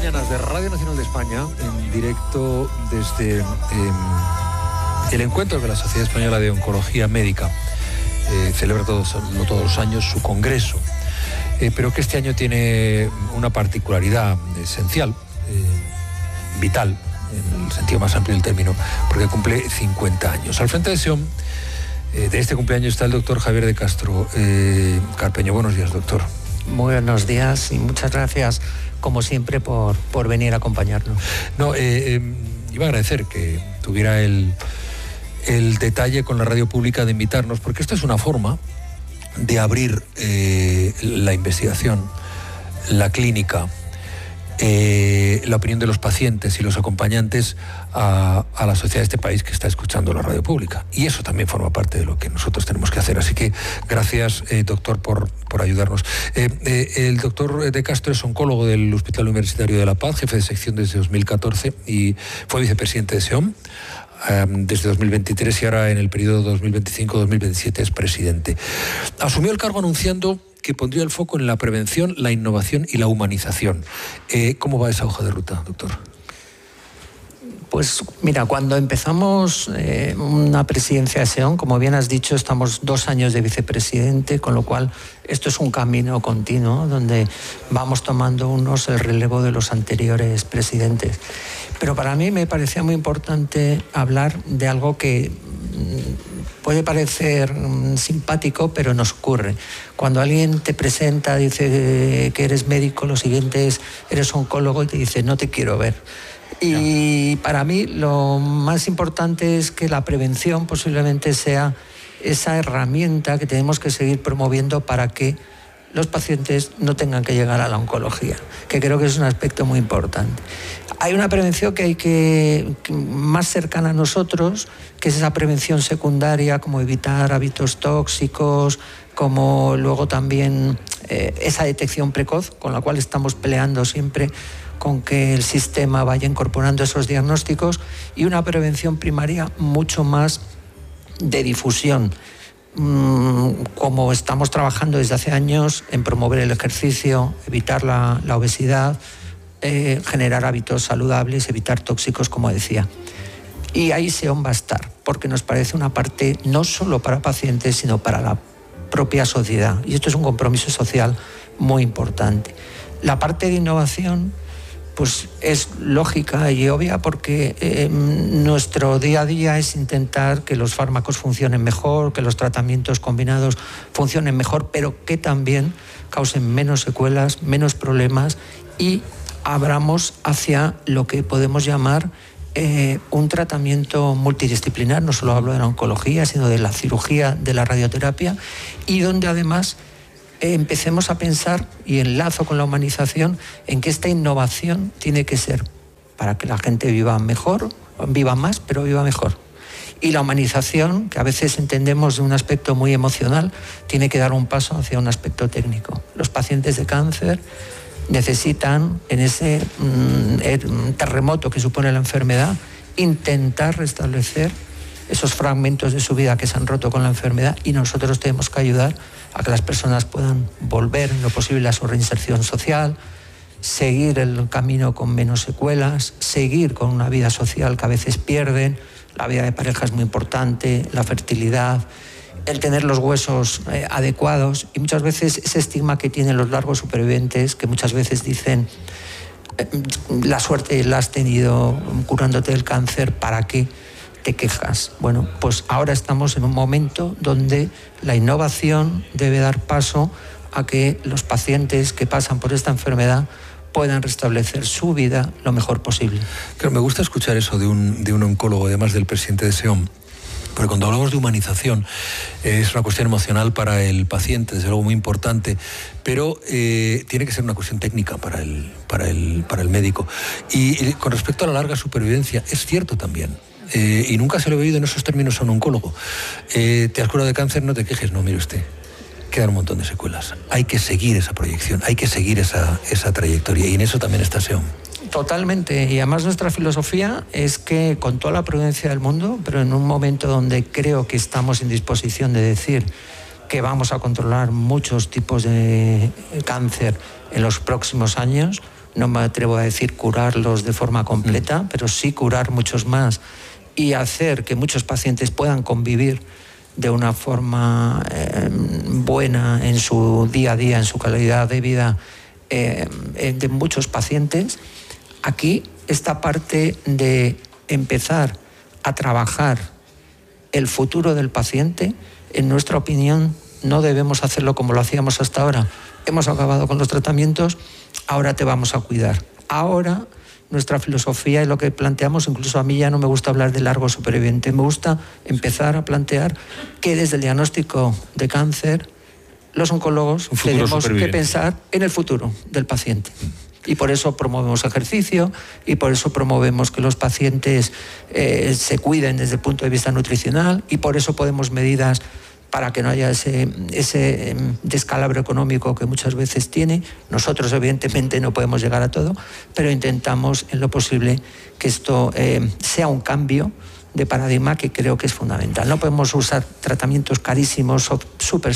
mañanas de Radio Nacional de España, en directo desde el encuentro que la Sociedad Española de Oncología Médica celebra todos los años su congreso, pero que este año tiene una particularidad esencial, vital, en el sentido más amplio del término, porque cumple 50 años. Al frente de SEOM, de este cumpleaños, está el doctor Javier de Castro Carpeño. Buenos días, doctor. Muy buenos días y muchas gracias, como siempre, por venir a acompañarnos. Iba a agradecer que tuviera el detalle con la radio pública de invitarnos, porque esto es una forma de abrir la investigación, la clínica, la opinión de los pacientes y los acompañantes a la sociedad de este país que está escuchando la radio pública. Y eso también forma parte de lo que nosotros tenemos que hacer. Así que gracias, doctor, por ayudarnos. El doctor de Castro es oncólogo del Hospital Universitario de La Paz, jefe de sección desde 2014 y fue vicepresidente de SEOM desde 2023 y ahora en el periodo 2025-2027 es presidente. Asumió el cargo anunciando que pondría el foco en la prevención, la innovación y la humanización. ¿Cómo va esa hoja de ruta, doctor? Pues mira, cuando empezamos una presidencia de SEOM, como bien has dicho, estamos 2 años de vicepresidente, con lo cual esto es un camino continuo donde vamos tomando unos el relevo de los anteriores presidentes. Pero para mí me parecía muy importante hablar de algo que puede parecer simpático, pero nos ocurre. Cuando alguien te presenta, dice que eres médico, lo siguiente es, eres oncólogo, y te dice, no te quiero ver. Y para mí lo más importante es que la prevención posiblemente sea esa herramienta que tenemos que seguir promoviendo para que los pacientes no tengan que llegar a la oncología, que creo que es un aspecto muy importante. Hay una prevención que más cercana a nosotros, que es esa prevención secundaria, como evitar hábitos tóxicos, como luego también esa detección precoz, con la cual estamos peleando siempre con que el sistema vaya incorporando esos diagnósticos, y una prevención primaria mucho más de difusión, como estamos trabajando desde hace años en promover el ejercicio, evitar la obesidad, generar hábitos saludables, evitar tóxicos, como decía. Y ahí SEOM va a estar, porque nos parece una parte no solo para pacientes, sino para la propia sociedad. Y esto es un compromiso social muy importante. La parte de innovación pues es lógica y obvia, porque nuestro día a día es intentar que los fármacos funcionen mejor, que los tratamientos combinados funcionen mejor, pero que también causen menos secuelas, menos problemas, y abramos hacia lo que podemos llamar un tratamiento multidisciplinar. No solo hablo de la oncología, sino de la cirugía, de la radioterapia, y donde además empecemos a pensar, y enlazo con la humanización, en que esta innovación tiene que ser para que la gente viva mejor, viva más, pero viva mejor. Y la humanización, que a veces entendemos de un aspecto muy emocional, tiene que dar un paso hacia un aspecto técnico. Los pacientes de cáncer necesitan, en ese terremoto que supone la enfermedad, intentar restablecer esos fragmentos de su vida que se han roto con la enfermedad, y nosotros tenemos que ayudar a que las personas puedan volver en lo posible a su reinserción social, seguir el camino con menos secuelas, seguir con una vida social que a veces pierden. La vida de pareja es muy importante, la fertilidad, el tener los huesos adecuados, y muchas veces ese estigma que tienen los largos supervivientes, que muchas veces dicen la suerte la has tenido curándote del cáncer, ¿para qué te quejas? Bueno, pues ahora estamos en un momento donde la innovación debe dar paso a que los pacientes que pasan por esta enfermedad puedan restablecer su vida lo mejor posible. Claro, me gusta escuchar eso de un oncólogo, además del presidente de SEOM, porque cuando hablamos de humanización es una cuestión emocional para el paciente, desde luego muy importante, pero tiene que ser una cuestión técnica para el médico. Y con respecto a la larga supervivencia, es cierto también. Y nunca se lo he oído en esos términos a un oncólogo. Te has curado de cáncer, no te quejes. No, mire usted, quedan un montón de secuelas. Hay que seguir esa proyección, hay que seguir esa trayectoria, y en eso también está SEOM. Totalmente, y además nuestra filosofía es que, con toda la prudencia del mundo, pero en un momento donde creo que estamos en disposición de decir que vamos a controlar muchos tipos de cáncer en los próximos años, no me atrevo a decir curarlos de forma completa, pero sí curar muchos más y hacer que muchos pacientes puedan convivir de una forma buena en su día a día, en su calidad de vida de muchos pacientes. Aquí esta parte de empezar a trabajar el futuro del paciente, en nuestra opinión, no debemos hacerlo como lo hacíamos hasta ahora. Hemos acabado con los tratamientos, ahora te vamos a cuidar. Ahora nuestra filosofía y lo que planteamos, incluso a mí ya no me gusta hablar de largo superviviente, me gusta empezar a plantear que desde el diagnóstico de cáncer los oncólogos tenemos que pensar en el futuro del paciente. Y por eso promovemos ejercicio y por eso promovemos que los pacientes se cuiden desde el punto de vista nutricional y por eso ponemos medidas para que no haya ese descalabro económico que muchas veces tiene. Nosotros evidentemente no podemos llegar a todo, pero intentamos en lo posible que esto sea un cambio de paradigma que creo que es fundamental. No podemos usar tratamientos carísimos, súper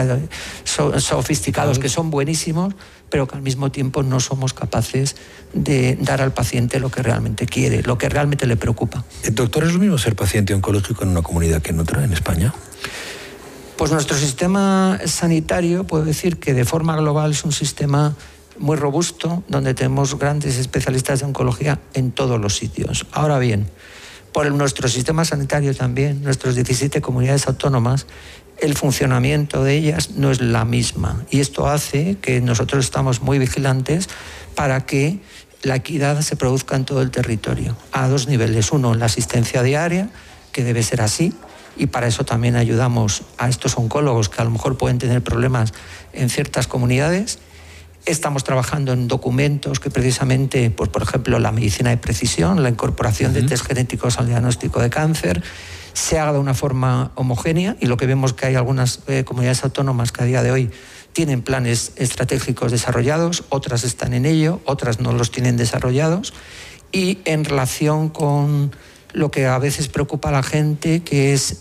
sofisticados, que son buenísimos, pero que al mismo tiempo no somos capaces de dar al paciente lo que realmente quiere, lo que realmente le preocupa. Doctor, ¿es lo mismo ser paciente oncológico en una comunidad que en otra, en España? Pues nuestro sistema sanitario, puedo decir que de forma global es un sistema muy robusto, donde tenemos grandes especialistas de oncología en todos los sitios. Ahora bien, por nuestro sistema sanitario también, nuestras 17 comunidades autónomas, el funcionamiento de ellas no es la misma. Y esto hace que nosotros estamos muy vigilantes para que la equidad se produzca en todo el territorio, a dos niveles. Uno, la asistencia diaria, que debe ser así, y para eso también ayudamos a estos oncólogos que a lo mejor pueden tener problemas en ciertas comunidades. Estamos trabajando en documentos que precisamente, pues, por ejemplo, la medicina de precisión, la incorporación de test genéticos al diagnóstico de cáncer, se haga de una forma homogénea, y lo que vemos que hay algunas comunidades autónomas que a día de hoy tienen planes estratégicos desarrollados, otras están en ello, otras no los tienen desarrollados, y en relación con lo que a veces preocupa a la gente, que es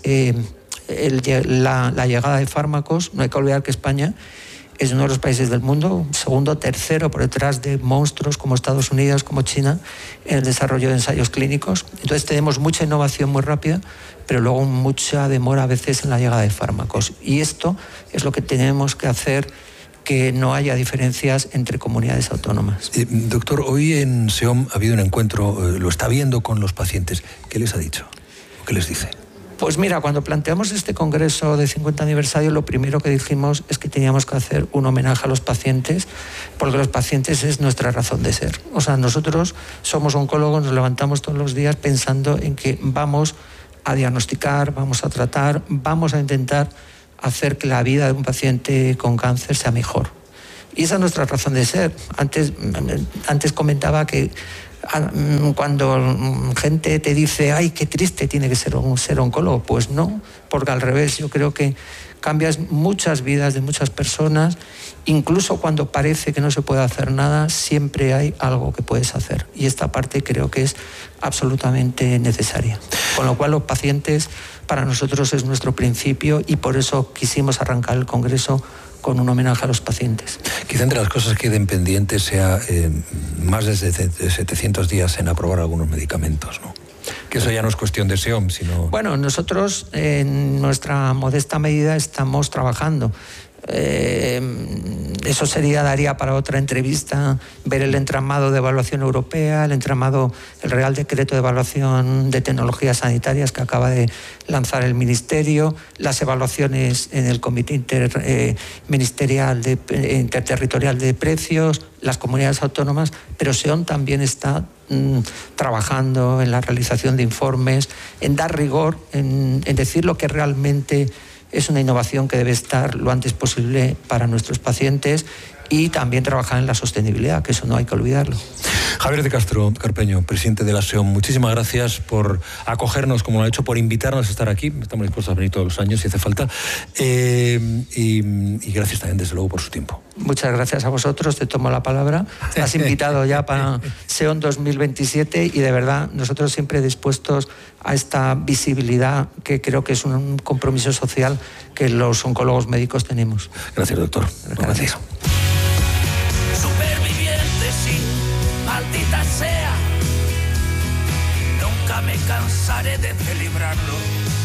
la llegada de fármacos. No hay que olvidar que España es uno de los países del mundo, segundo, tercero, por detrás de monstruos como Estados Unidos, como China, en el desarrollo de ensayos clínicos. Entonces tenemos mucha innovación muy rápida, pero luego mucha demora a veces en la llegada de fármacos. Y esto es lo que tenemos que hacer, que no haya diferencias entre comunidades autónomas. Doctor, hoy en SEOM ha habido un encuentro, lo está viendo con los pacientes. ¿Qué les ha dicho? ¿O qué les dice? Pues mira, cuando planteamos este congreso de 50 aniversario, lo primero que dijimos es que teníamos que hacer un homenaje a los pacientes, porque los pacientes es nuestra razón de ser. O sea, nosotros somos oncólogos, nos levantamos todos los días pensando en que vamos a diagnosticar, vamos a tratar, vamos a intentar hacer que la vida de un paciente con cáncer sea mejor. Y esa es nuestra razón de ser. Antes comentaba que cuando gente te dice, ay, qué triste tiene que ser oncólogo, pues no, porque al revés, yo creo que cambias muchas vidas de muchas personas, incluso cuando parece que no se puede hacer nada, siempre hay algo que puedes hacer, y esta parte creo que es absolutamente necesaria. Con lo cual los pacientes para nosotros es nuestro principio, y por eso quisimos arrancar el congreso con un homenaje a los pacientes. Quizá entre las cosas que queden pendientes sea más de 700 días en aprobar algunos medicamentos, ¿no? Que eso ya no es cuestión de SEOM, sino... Bueno, nosotros en nuestra modesta medida estamos trabajando. Eso daría para otra entrevista, ver el entramado de evaluación europea, el Real Decreto de Evaluación de Tecnologías Sanitarias que acaba de lanzar el Ministerio, las evaluaciones en el Comité Interterritorial de Precios, las comunidades autónomas, pero SEOM también está trabajando en la realización de informes, en dar rigor, en decir lo que realmente es una innovación que debe estar lo antes posible para nuestros pacientes, y también trabajar en la sostenibilidad, que eso no hay que olvidarlo. Javier de Castro Carpeño, presidente de la SEOM, muchísimas gracias por acogernos, como lo ha hecho, por invitarnos a estar aquí. Estamos dispuestos a venir todos los años si hace falta. Y gracias también, desde luego, por su tiempo. Muchas gracias a vosotros, te tomo la palabra. Has invitado ya para SEOM 2027, y de verdad nosotros siempre dispuestos a esta visibilidad, que creo que es un compromiso social que los oncólogos médicos tenemos. Gracias, doctor. Gracias. maldita sea. Nunca me cansaré de celebrarlo.